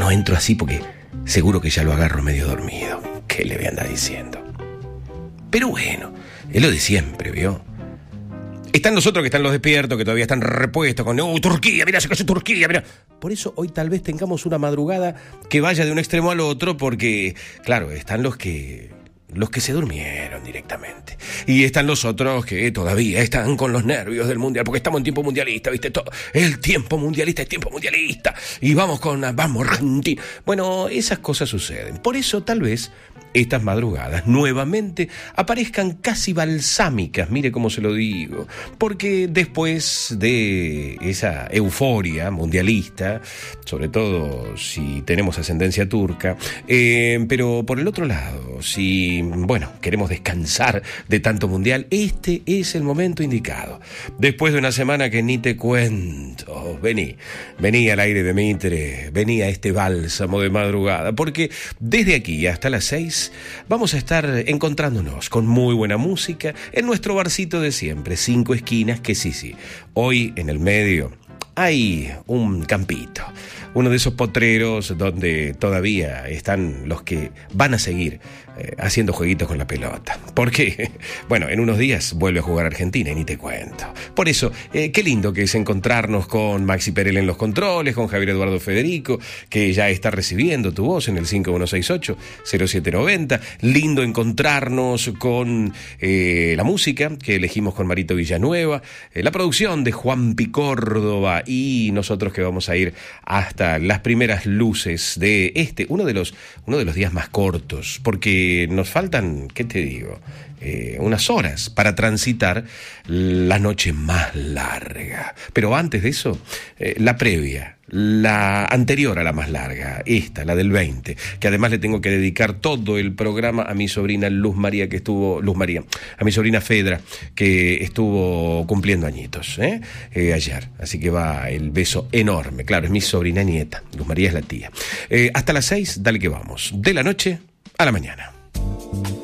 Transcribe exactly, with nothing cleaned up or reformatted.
no entro así porque seguro que ya lo agarro medio dormido. ¿Qué le voy a andar diciendo? Pero bueno, es lo de siempre, ¿vio? Están los otros que están los despiertos, que todavía están repuestos con ¡uh, Turquía! ¡Mira, se cayó Turquía! ¡Mira! Por eso hoy tal vez tengamos una madrugada que vaya de un extremo al otro, porque, claro, están los que... los que se durmieron directamente. Y están los otros que todavía están con los nervios del mundial, porque estamos en tiempo mundialista, ¿viste? Todo el tiempo mundialista es tiempo mundialista. Y vamos con... vamos, Argentina. Bueno, esas cosas suceden. Por eso, tal vez, estas madrugadas nuevamente aparezcan casi balsámicas, mire cómo se lo digo. Porque después de esa euforia mundialista, sobre todo si tenemos ascendencia turca, eh, pero por el otro lado, si... bueno, queremos descansar de tanto mundial, este es el momento indicado. Después de una semana que ni te cuento, vení, vení al aire de Mitre, vení a este bálsamo de madrugada, porque desde aquí hasta las seis vamos a estar encontrándonos con muy buena música en nuestro barcito de siempre, Cinco Esquinas, que sí, sí, hoy en el medio hay un campito, uno de esos potreros donde todavía están los que van a seguir eh, haciendo jueguitos con la pelota. Porque, bueno, en unos días vuelve a jugar Argentina y ni te cuento. Por eso, eh, qué lindo que es encontrarnos con Maxi Perel en los controles, con Javier Eduardo Federico, que ya está recibiendo tu voz en el cinco uno seis ocho cero siete nueve cero. Lindo encontrarnos con eh, la música que elegimos con Marito Villanueva, eh, la producción de Juanpi Córdoba y nosotros que vamos a ir hasta las primeras luces de este, uno de los, uno de los días más cortos, porque nos faltan, ¿qué te digo? Eh, unas horas para transitar la noche más larga. Pero antes de eso, eh, la previa, la anterior a la más larga, esta, la del veinte, que además le tengo que dedicar todo el programa a mi sobrina Luz María, que estuvo, Luz María, a mi sobrina Fedra, que estuvo cumpliendo añitos, ¿eh? Eh, ayer. Así que va el beso enorme. Claro, es mi sobrina nieta, Luz María es la tía. Eh, hasta las seis, dale que vamos. De la noche a la mañana.